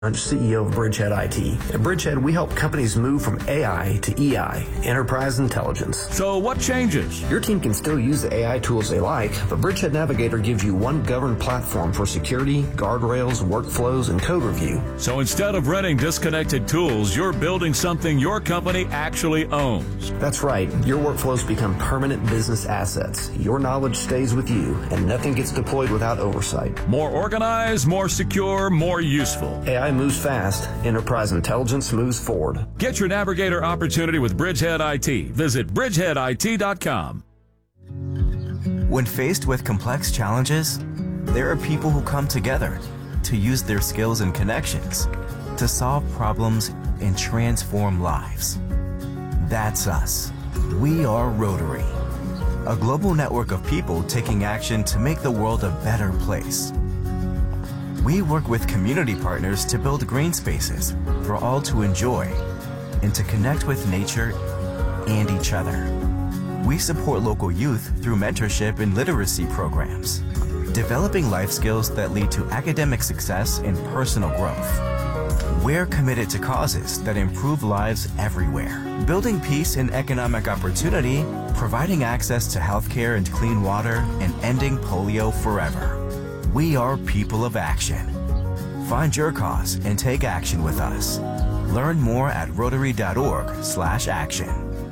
I'm CEO of Bridgehead IT. At Bridgehead, we help companies move from AI to EI, Enterprise Intelligence. So what changes? Your team can still use the AI tools they like, but Bridgehead Navigator gives you one governed platform for security, guardrails, workflows, and code review. So instead of renting disconnected tools, you're building something your company actually owns. That's right. Your workflows become permanent business assets. Your knowledge stays with you, and nothing gets deployed without oversight. More organized, more secure, more useful. AI moves fast. Enterprise Intelligence moves forward. Get your Navigator opportunity with Bridgehead IT. Visit bridgeheadit.com. When faced with complex challenges, there are people who come together to use their skills and connections to solve problems and transform lives. That's us. We are Rotary, a global network of people taking action to make the world a better place. We work with community partners to build green spaces for all to enjoy and to connect with nature and each other. We support local youth through mentorship and literacy programs, developing life skills that lead to academic success and personal growth. We're committed to causes that improve lives everywhere, building peace and economic opportunity, providing access to healthcare and clean water, and ending polio forever. We are people of action. Find your cause and take action with us. Learn more at rotary.org/action.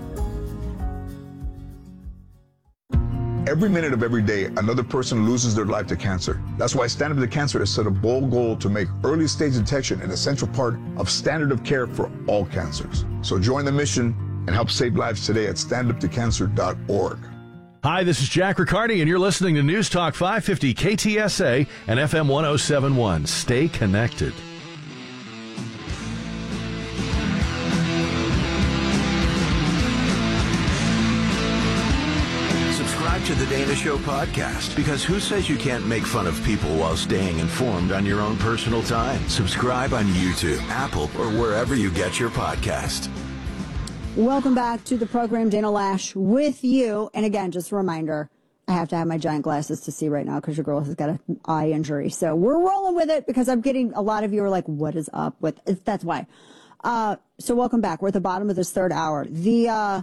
Every minute of every day, another person loses their life to cancer. That's why Stand Up to Cancer has set a bold goal to make early stage detection an essential part of standard of care for all cancers. So join the mission and help save lives today at standuptocancer.org. Hi, this is Jack Riccardi, and you're listening to News Talk 550 KTSA and FM 1071. Stay connected. Subscribe to the Dana Show podcast, because who says you can't make fun of people while staying informed on your own personal time? Subscribe on YouTube, Apple, or wherever you get your podcast. Welcome back to the program. Dana Loesch with you. And again, just a reminder, I have to have my giant glasses to see right now because your girl has got an eye injury. So we're rolling with it because I'm getting a lot of you are like, what is up with that's why. So welcome back. We're at the bottom of this third hour. The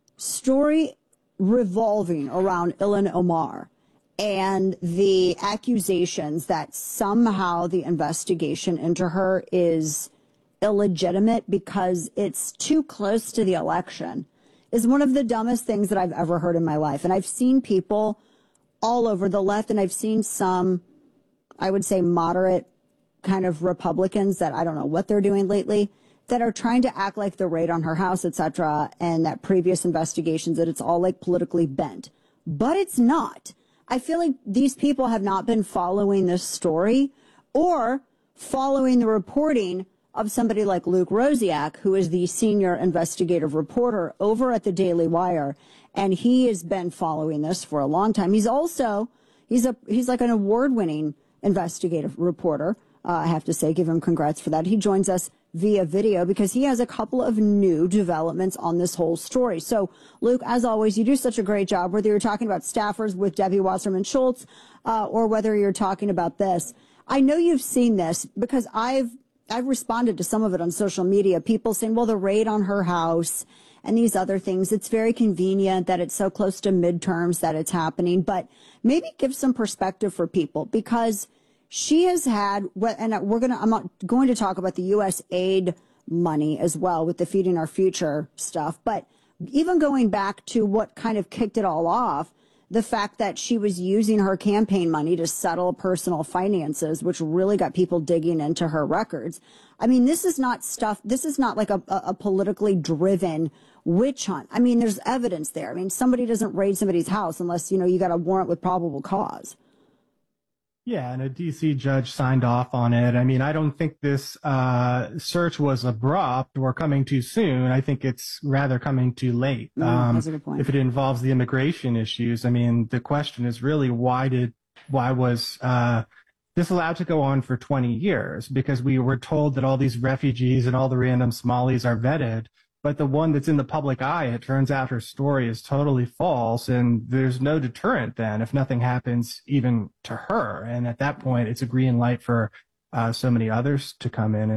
story revolving around Ilhan Omar and the accusations that somehow the investigation into her is illegitimate because it's too close to the election is one of the dumbest things that I've ever heard in my life. And I've seen people all over the left, and I've seen some, I would say, moderate kind of Republicans that I don't know what they're doing lately, that are trying to act like the raid on her house, etc., and that previous investigations, that it's all like politically bent. But it's not. I feel like these people have not been following this story or following the reporting of somebody like Luke Rosiak, who is the senior investigative reporter over at the Daily Wire. And he has been following this for a long time. He's also, he's like an award-winning investigative reporter. I have to say, give him congrats for that. He joins us via video because he has a couple of new developments on this whole story. So, Luke, as always, you do such a great job, whether you're talking about staffers with Debbie Wasserman Schultz or whether you're talking about this. I know you've seen this because I've responded to some of it on social media, people saying, well, the raid on her house and these other things, it's very convenient that it's so close to midterms that it's happening. But maybe give some perspective for people, because she has had, and I'm not going to talk about the U.S. aid money as well with the Feeding Our Future stuff. But even going back to what kind of kicked it all off, the fact that she was using her campaign money to settle personal finances, which really got people digging into her records. I mean, this is not like a politically driven witch hunt. I mean, there's evidence there. I mean, somebody doesn't raid somebody's house unless, you got a warrant with probable cause. Yeah, and a D.C. judge signed off on it. I mean, I don't think this search was abrupt or coming too soon. I think it's rather coming too late. That's a good point. If it involves the immigration issues, I mean, the question is really why was this allowed to go on for 20 years? Because we were told that all these refugees and all the random Somalis are vetted. But the one that's in the public eye, it turns out her story is totally false, and there's no deterrent then if nothing happens even to her. And at that point, it's a green light for so many others to come in